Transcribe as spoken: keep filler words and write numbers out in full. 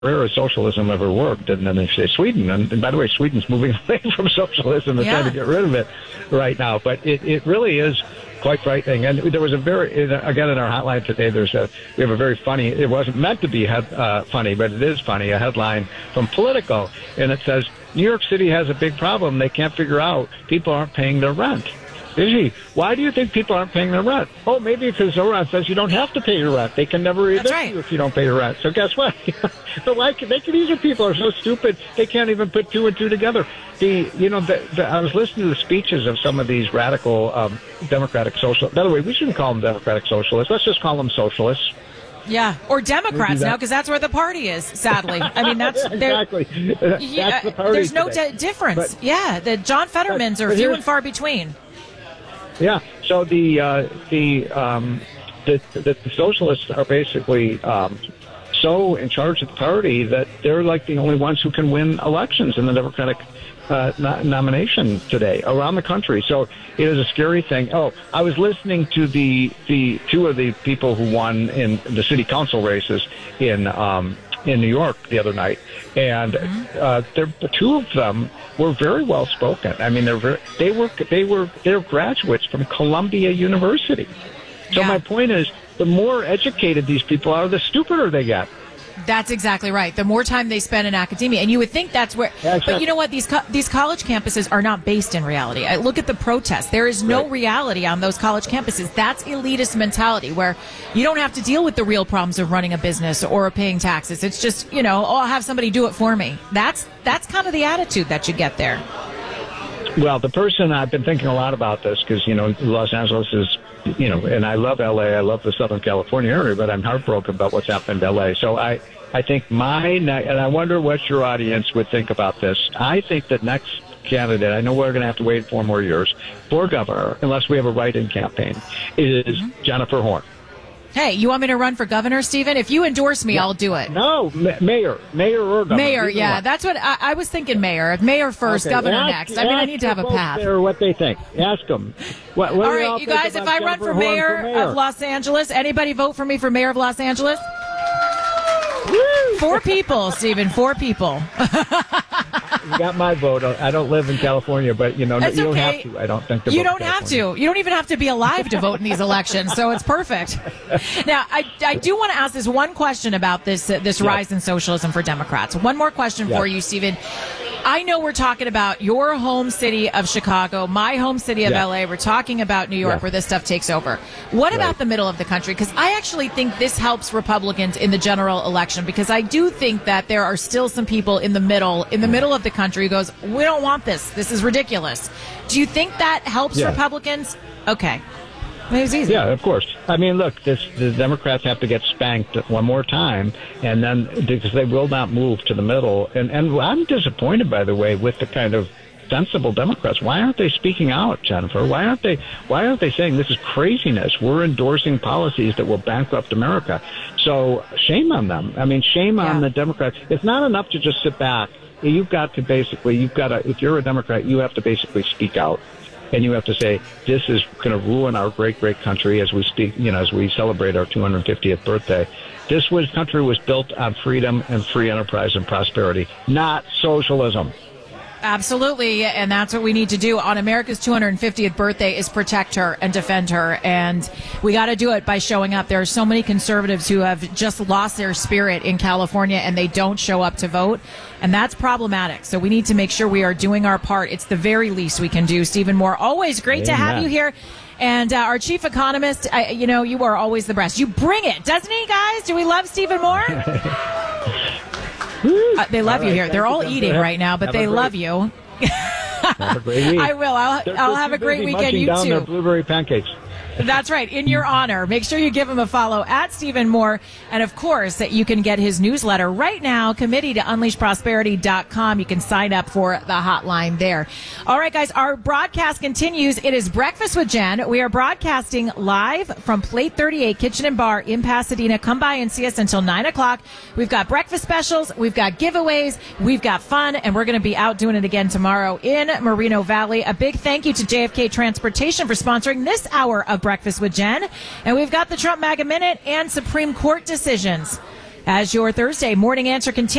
where has socialism ever worked? And then they say Sweden. And, and by the way, Sweden's moving away from socialism and yeah. trying to get rid of it right now. But it, it really is quite frightening. And there was a very, again, in our hotline today, there's a, we have a very funny, it wasn't meant to be head, uh, funny, but it is funny, a headline from Politico. And it says, New York City has a big problem. They can't figure out people aren't paying their rent. Gee, why do you think people aren't paying their rent? Oh, maybe because Zoran says you don't have to pay your rent. They can never evict right. you if you don't pay your rent. So guess what? But why can, they can, these are people are so stupid they can't even put two and two together. The you know the, the, I was listening to the speeches of some of these radical um, Democratic socialists. By the way, we shouldn't call them Democratic socialists. Let's just call them socialists. Yeah, or Democrats now, because that's where the party is, sadly. I mean, that's... exactly. That's yeah, the party there's no today. di- difference. But, yeah, the John Fettermans but, are but few and far between. Yeah, so the uh, the, um, the the the socialists are basically um, so in charge of the party that they're like the only ones who can win elections in the Democratic uh, no- nomination today around the country. So it is a scary thing. Oh, I was listening to the the two of the people who won in the city council races in um, in New York the other night, and uh, the two of them were very well spoken. I mean, they're very, they were they were they're graduates from Columbia University. So yeah. my point is, the more educated these people are, the stupider they get. That's exactly right. The more time they spend in academia, and you would think that's where. Yeah, exactly. But you know what? These co- these college campuses are not based in reality. I look at the protests. There is no right. reality on those college campuses. That's elitist mentality, where you don't have to deal with the real problems of running a business or paying taxes. It's just, you know, oh, I'll have somebody do it for me. That's that's kind of the attitude that you get there. Well, the person I've been thinking a lot about this because, you know, Los Angeles is, you know, and I love L A. I love the Southern California area, but I'm heartbroken about what's happened to L A. So I, I think my, and I wonder what your audience would think about this. I think the next candidate, I know we're going to have to wait four more years for governor, unless we have a write-in campaign, is mm-hmm. Jennifer Horn. Hey, you want me to run for governor, Stephen? If you endorse me, yeah. I'll do it. No, ma- mayor. Mayor or governor. Mayor, yeah. One. That's what I, I was thinking, mayor. Mayor first, okay. governor ask, next. I mean, I need to have a path. There what they think. Ask them. What, what all right, all you guys, if I run for mayor, for mayor of Los Angeles, anybody vote for me for mayor of Los Angeles? Woo! Four people, Stephen. Four people. You got my vote. I don't live in California, but you know That's you don't okay. have to. I don't think to you vote don't in have to. You don't even have to be alive to vote in these elections, so it's perfect. Now, I, I do want to ask this one question about this uh, this yes. rise in socialism for Democrats. One more question yes. for you, Stephen. I know we're talking about your home city of Chicago, my home city of yes. L A. We're talking about New York, yes. where this stuff takes over. What right. about the middle of the country? Because I actually think this helps Republicans in the general election, because I do think that there are still some people in the middle, in the middle of the country who goes, we don't want this. This is ridiculous. Do you think that helps yeah. Republicans? Okay. It was easy. Yeah, of course. I mean, look, this, the Democrats have to get spanked one more time, and then because they will not move to the middle. And, and I'm disappointed, by the way, with the kind of sensible Democrats. Why aren't they speaking out, Jennifer? Why aren't they? Why aren't they saying this is craziness? We're endorsing policies that will bankrupt America. So shame on them. I mean, shame yeah. on the Democrats. It's not enough to just sit back. You've got to basically, you've got to, if you're a Democrat, you have to basically speak out. And you have to say, this is going to ruin our great, great country as we speak, you know, as we celebrate our two hundred fiftieth birthday. This was country was built on freedom and free enterprise and prosperity, not socialism. Absolutely, and that's what we need to do on America's two hundred fiftieth birthday is protect her and defend her, and we got to do it by showing up. There are so many conservatives who have just lost their spirit in California, and they don't show up to vote, and that's problematic. So we need to make sure we are doing our part. It's the very least we can do. Stephen Moore, always great Amen. To have you here. And uh, our chief economist, I, you know, you are always the best. You bring it, doesn't he, guys? Do we love Stephen Moore? Uh, they love all you right, here. They're all eating right now, but they great, love you. Have a great week. I will. I'll, they're, I'll they're have a great weekend. You down too. Their blueberry pancakes. That's right. In your honor. Make sure you give him a follow at Stephen Moore. And of course, that you can get his newsletter right now, committee to unleash prosperity dot com. You can sign up for the hotline there. All right, guys, our broadcast continues. It is Breakfast with Jen. We are broadcasting live from Plate thirty-eight Kitchen and Bar in Pasadena. Come by and see us until nine o'clock. We've got breakfast specials. We've got giveaways. We've got fun. And we're going to be out doing it again tomorrow in Moreno Valley. A big thank you to J F K Transportation for sponsoring this hour of Breakfast with Jen. And we've got the Trump MAGA Minute and Supreme Court decisions. as your Thursday morning answer continues.